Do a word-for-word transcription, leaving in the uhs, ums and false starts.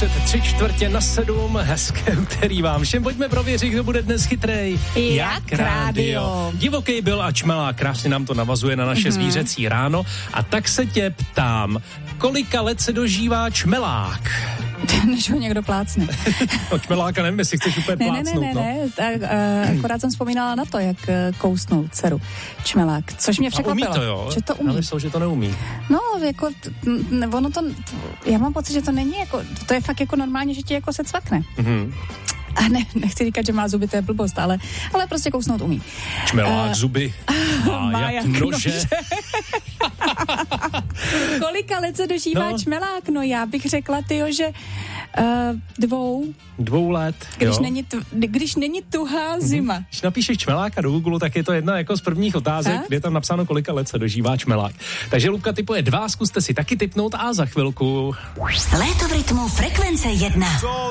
uprostřed tři čtvrtě na sedm. Hezké úterý vám všem. Pojďme prověřit, kdo bude dnes chytrej. Jak rádio. Divoký byl a čmelá. Krásně nám to navazuje na naše mm-hmm. zvířecí ráno. A tak se tě ptám, kolika let se dožívá čmelák? Než ho někdo plácne. No, čmeláka nevím, jestli chceš úplně ne, plácnout. Ne, ne, no. ne, tak uh, akorát jsem vzpomínala na to, jak uh, kousnul dceru čmelák, což mě překvapilo. A umí to, jo? Že to umí. Já myslel, že to neumí. No, jako, t- ono to, já mám pocit, že to není jako, to je fakt jako normálně, že ti jako se cvakne. Mhm. A ne, nechci říkat, že má zuby, to je blbost, ale, ale prostě kousnout umí. Čmelák uh, zuby má, má jak, jak nože. nože. Kolika let se dožívá no. čmelák? No já bych řekla, tyjo, že uh, dvou. Dvou let, když jo. není, tu, když není tuhá zima. Mm-hmm. Když napíšeš čmeláka do Google, tak je to jedna jako z prvních otázek, tak? kde je tam napsáno, kolika let se dožívá čmelák. Takže Lubka tipuje dva, zkuste si taky tipnout a za chvilku. Léto v rytmu Frekvence jedna.